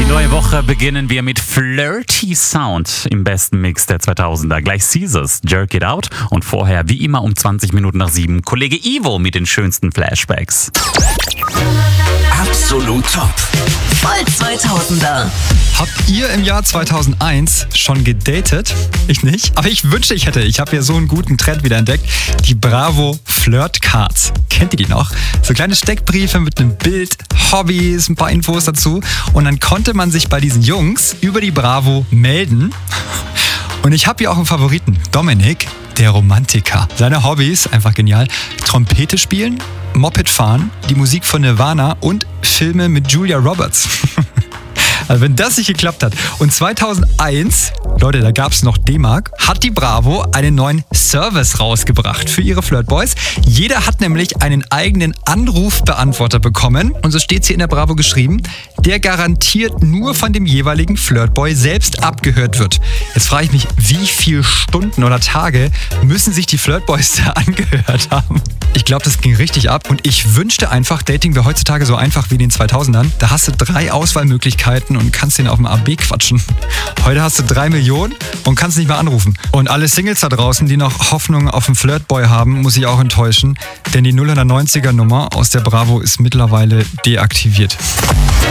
Neue Woche beginnen wir mit Flirty Sound im besten Mix der 2000er. Gleich Caesars, Jerk It Out und vorher wie immer um 20 Minuten nach 7 Kollege Ivo mit den schönsten Flashbacks. Absolut top. Voll 2000er. Habt ihr im Jahr 2001 schon gedatet? Ich nicht, aber ich wünschte, ich hätte. Ich habe hier so einen guten Trend wieder entdeckt. Die Bravo Flirt Cards. Kennt ihr die noch? So kleine Steckbriefe mit einem Bild, Hobbys, ein paar Infos dazu. Und dann konnte man sich bei diesen Jungs über die Bravo melden. Und ich habe hier auch einen Favoriten. Dominik, der Romantiker. Seine Hobbys, einfach genial. Trompete spielen, Moped fahren, die Musik von Nirvana und Filme mit Julia Roberts. Also wenn das nicht geklappt hat. Und 2001, Leute, da gab es noch D-Mark, hat die Bravo einen neuen Service rausgebracht für ihre Flirtboys. Jeder hat nämlich einen eigenen Anrufbeantworter bekommen. Und so steht es hier in der Bravo geschrieben, der garantiert nur von dem jeweiligen Flirtboy selbst abgehört wird. Jetzt frage ich mich, wie viele Stunden oder Tage müssen sich die Flirtboys da angehört haben? Ich glaube, das ging richtig ab. Und ich wünschte einfach, Dating wäre heutzutage so einfach wie in den 2000ern. Da hast du 3 Auswahlmöglichkeiten und kannst den auf dem AB quatschen. Heute hast du 3 Millionen und kannst nicht mehr anrufen. Und alle Singles da draußen, die noch Hoffnung auf einen Flirtboy haben, muss ich auch enttäuschen. Denn die 090er Nummer aus der Bravo ist mittlerweile deaktiviert.